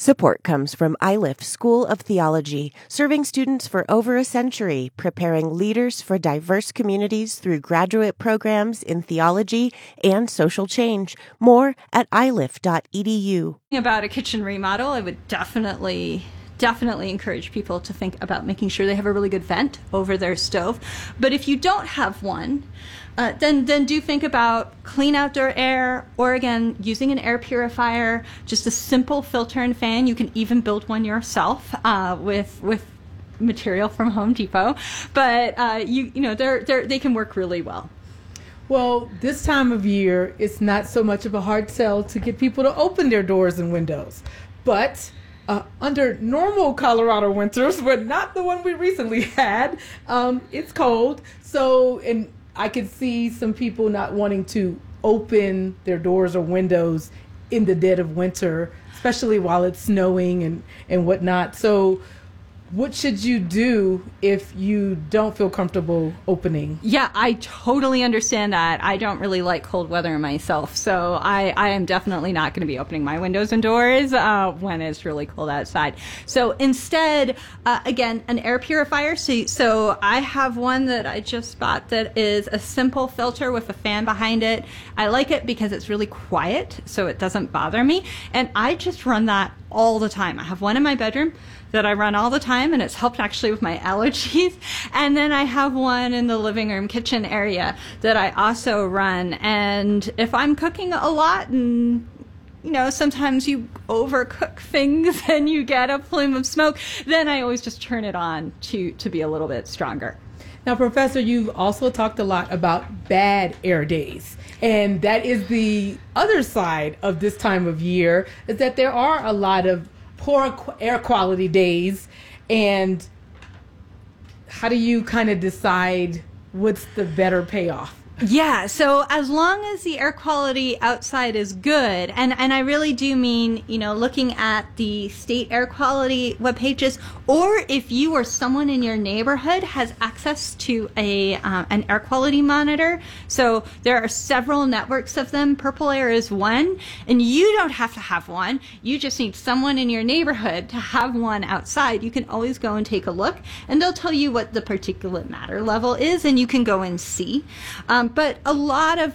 Support comes from ILIF School of Theology, serving students for over a century, preparing leaders for diverse communities through graduate programs in theology and social change. More at ilif.edu. About a kitchen remodel, I would definitely encourage people to think about making sure they have a really good vent over their stove. But if you don't have one, then do think about clean outdoor air, or again, using an air purifier, just a simple filter and fan. You can even build one yourself with material from Home Depot. But they can work really well. Well, this time of year, it's not so much of a hard sell to get people to open their doors and windows. But under normal Colorado winters, but not the one we recently had, it's cold. And I could see some people not wanting to open their doors or windows in the dead of winter, especially while it's snowing and whatnot. So what should you do if you don't feel comfortable opening? Yeah, I totally understand that. I don't really like cold weather myself, so I am definitely not going to be opening my windows and doors when it's really cold outside. So instead, again, an air purifier. So I have one that I just bought that is a simple filter with a fan behind it. I like it because it's really quiet, so it doesn't bother me. And I just run that all the time. I have one in my bedroom that I run all the time, and it's helped actually with my allergies. And then I have one in the living room kitchen area that I also run. And if I'm cooking a lot, and sometimes you overcook things and you get a plume of smoke, then I always just turn it on to be a little bit stronger. Now, Professor, you've also talked a lot about bad air days. And that is the other side of this time of year, is that there are a lot of poor air quality days. And how do you kind of decide what's the better payoff? Yeah, so as long as the air quality outside is good, and I really do mean, looking at the state air quality web pages, or if you or someone in your neighborhood has access to an air quality monitor. So there are several networks of them. Purple Air is one, and you don't have to have one. You just need someone in your neighborhood to have one outside. You can always go and take a look, and they'll tell you what the particulate matter level is, and you can go and see. But a lot of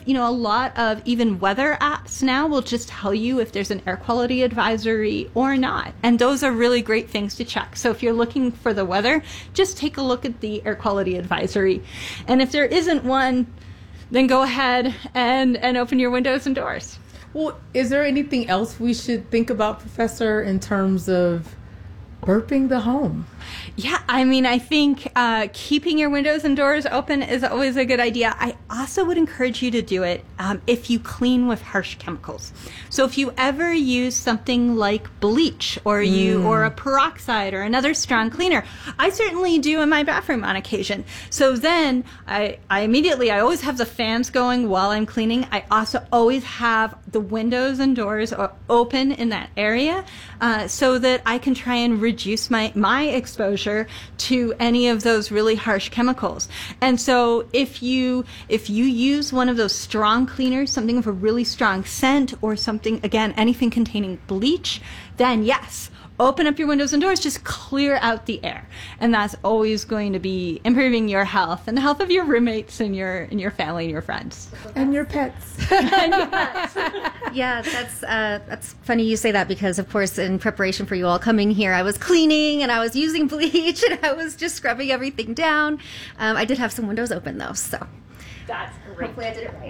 even weather apps now will just tell you if there's an air quality advisory or not. And those are really great things to check. So if you're looking for the weather, just take a look at the air quality advisory. And if there isn't one, then go ahead and open your windows and doors. Well, is there anything else we should think about, Professor, in terms of burping the home? Yeah, I think keeping your windows and doors open is always a good idea. I also would encourage you to do it if you clean with harsh chemicals. So if you ever use something like bleach or a peroxide or another strong cleaner, I certainly do in my bathroom on occasion. So then I always have the fans going while I'm cleaning. I also always have the windows and doors open in that area so that I can try and reduce my exposure to any of those really harsh chemicals. And so if you use one of those strong cleaners, something with a really strong scent, or something, again, anything containing bleach, then yes, open up your windows and doors, just clear out the air. And that's always going to be improving your health and the health of your roommates and your family and your friends. And your pets. And your pets. Yeah, that's funny you say that, because of course in preparation for you all coming here, I was cleaning and I was using bleach and I was just scrubbing everything down. I did have some windows open though, so. That's great. Hopefully I did it right.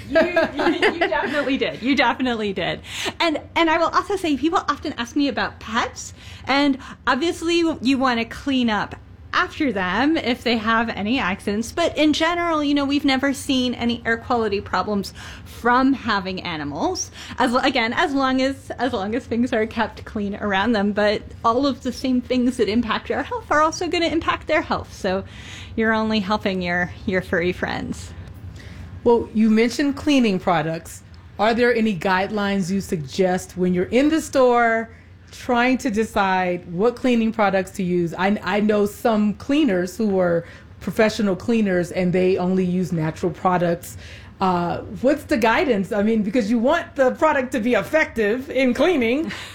You definitely did. You definitely did. And I will also say, people often ask me about pets, and obviously you want to clean up after them if they have any accidents. But in general, we've never seen any air quality problems from having animals. As long as things are kept clean around them. But all of the same things that impact our health are also going to impact their health. So you're only helping your furry friends. Well, you mentioned cleaning products. Are there any guidelines you suggest when you're in the store trying to decide what cleaning products to use? I know some cleaners who are professional cleaners and they only use natural products. What's the guidance? Because you want the product to be effective in cleaning,